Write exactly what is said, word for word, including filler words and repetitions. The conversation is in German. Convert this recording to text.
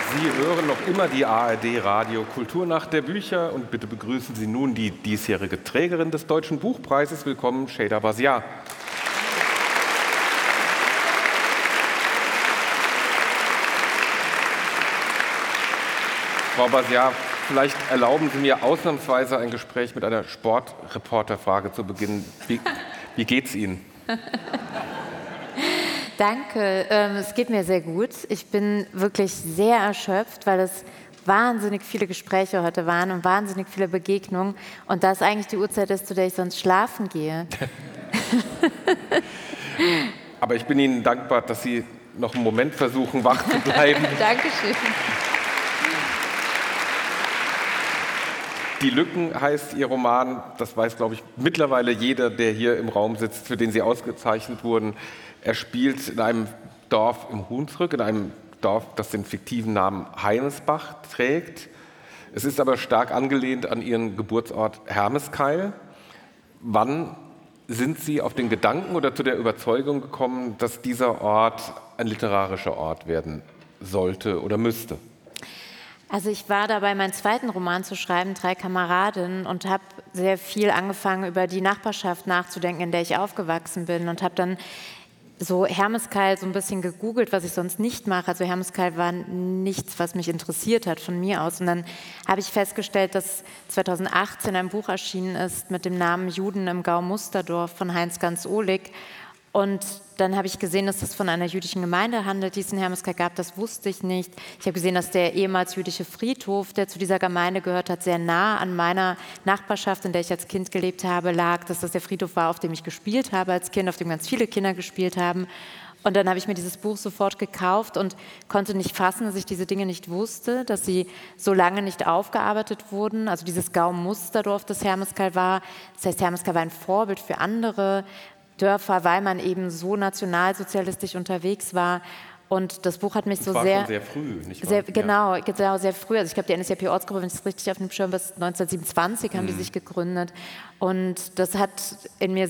Sie hören noch immer die A R D Radio Kulturnacht der Bücher und bitte begrüßen Sie nun die diesjährige Trägerin des Deutschen Buchpreises. Willkommen, Şeyda Bazia. Frau Bazia, vielleicht erlauben Sie mir ausnahmsweise ein Gespräch mit einer Sportreporterfrage zu beginnen. Wie, wie geht's Ihnen? Danke, ähm, es geht mir sehr gut. Ich bin wirklich sehr erschöpft, weil es wahnsinnig viele Gespräche heute waren und wahnsinnig viele Begegnungen. Und da es eigentlich die Uhrzeit ist, zu der ich sonst schlafen gehe. Aber ich bin Ihnen dankbar, dass Sie noch einen Moment versuchen, wach zu bleiben. Dankeschön. Die Lücken heißt Ihr Roman, das weiß, glaube ich, mittlerweile jeder, der hier im Raum sitzt, für den Sie ausgezeichnet wurden. Er spielt in einem Dorf im Hunsrück, in einem Dorf, das den fiktiven Namen Heinesbach trägt. Es ist aber stark angelehnt an Ihren Geburtsort Hermeskeil. Wann sind Sie auf den Gedanken oder zu der Überzeugung gekommen, dass dieser Ort ein literarischer Ort werden sollte oder müsste? Also ich war dabei, meinen zweiten Roman zu schreiben, Drei Kameradinnen, und habe sehr viel angefangen, über die Nachbarschaft nachzudenken, in der ich aufgewachsen bin, und habe dann so Hermeskeil so ein bisschen gegoogelt, was ich sonst nicht mache. Also Hermeskeil war nichts, was mich interessiert hat von mir aus. Und dann habe ich festgestellt, dass zweitausendachtzehn ein Buch erschienen ist mit dem Namen Juden im Gau Musterdorf von Heinz Ganz-Ohlig. Und dann habe ich gesehen, dass das von einer jüdischen Gemeinde handelt, die es in Hermeskeil gab. Das wusste ich nicht. Ich habe gesehen, dass der ehemals jüdische Friedhof, der zu dieser Gemeinde gehört hat, sehr nah an meiner Nachbarschaft, in der ich als Kind gelebt habe, lag. Dass das der Friedhof war, auf dem ich gespielt habe als Kind, auf dem ganz viele Kinder gespielt haben. Und dann habe ich mir dieses Buch sofort gekauft und konnte nicht fassen, dass ich diese Dinge nicht wusste, dass sie so lange nicht aufgearbeitet wurden. Also dieses Gau Musterdorf, das Hermeskeil war. Das heißt, Hermeskeil war ein Vorbild für andere Dörfer, weil man eben so nationalsozialistisch unterwegs war. Und das Buch hat mich so das war sehr... schon sehr früh, nicht wahr? Sehr, genau, ja. genau, sehr früh. Also ich glaube, die N S D A P-Ortsgruppe, wenn ich es richtig auf dem Schirm habe, bis neunzehnhundertsiebenundzwanzig haben mhm. die sich gegründet. Und das hat in mir